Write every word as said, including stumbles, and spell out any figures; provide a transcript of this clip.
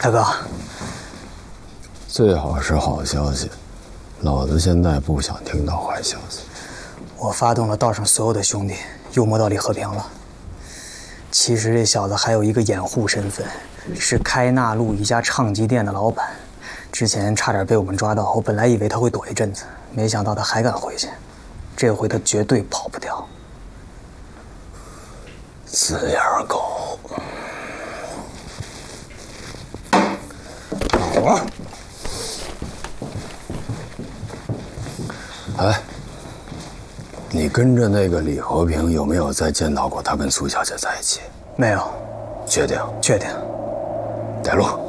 大哥， 最好是好消息，老子现在不想听到坏消息。 我发动了道上所有的兄弟，又摸到李和平了。其实这小子还有一个掩护身份，是开纳路一家唱机店的老板。之前差点被我们抓到，我本来以为他会躲一阵子，没想到他还敢回去。这回他绝对跑不掉。 死眼狗！好啊！哎，你跟着那个李和平有没有再见到过他跟苏小姐在一起？ 没有。 确定？ 确定。 带路。